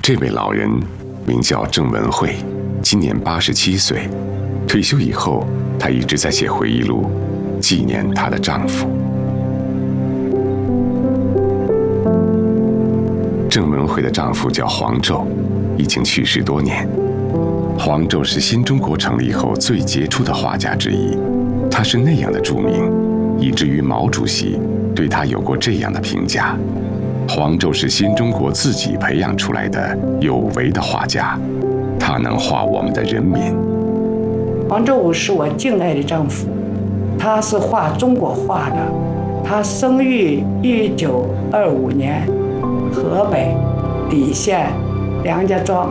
这位老人名叫郑文惠，今年87岁。退休以后，她一直在写回忆录，纪念她的丈夫。郑文惠的丈夫叫黄胄，已经去世多年。黄胄是新中国成立后最杰出的画家之一，他是那样的著名，以至于毛主席对他有过这样的评价：黄胄是新中国自己培养出来的有为的画家，他能画我们的人民。 黄胄是我敬爱的丈夫，他是画中国画的。他生于1925年，河北礼县梁家庄。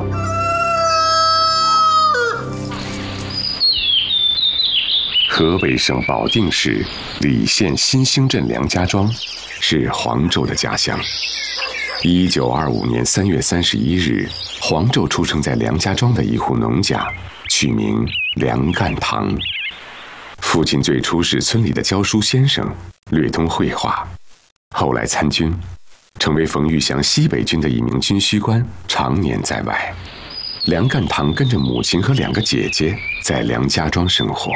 河北省保定市礼县新兴镇梁家庄是黄胄的家乡。1925年3月31日，黄胄出生在梁家庄的一户农家，取名梁干堂。父亲最初是村里的教书先生，略通绘画，后来参军，成为冯玉祥西北军的一名军需官，常年在外。梁干堂跟着母亲和2个姐姐在梁家庄生活。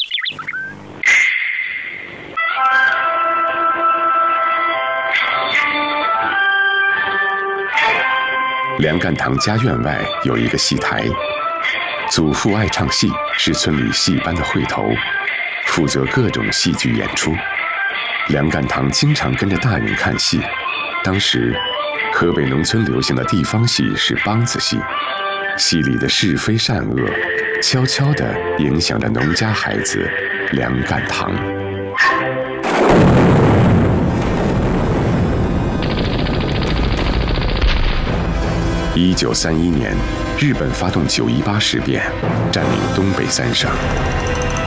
梁干堂家院外有一个戏台，祖父爱唱戏，是村里戏班的会头，负责各种戏剧演出。梁干堂经常跟着大人看戏。当时，河北农村流行的地方戏是梆子戏，戏里的是非善恶，悄悄地影响着农家孩子梁干堂。1931年，日本发动9·18事变，占领东北3省。